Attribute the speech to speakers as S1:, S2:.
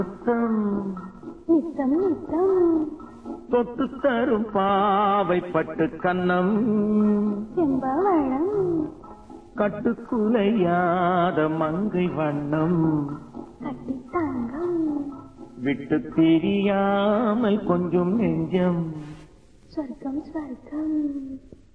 S1: நித்தம் நித்தம்
S2: தொட்டு தரும் பாவை பட்டு கண்ணம்
S1: செம்பவளம்
S2: கட்டுக்குலையாத மங்கை வண்ணம்
S1: கட்டித்தாங்கம்
S2: விட்டு தெரியாமல் கொஞ்சம் நெஞ்சம்
S1: சொர்க்கம் சொர்க்கம்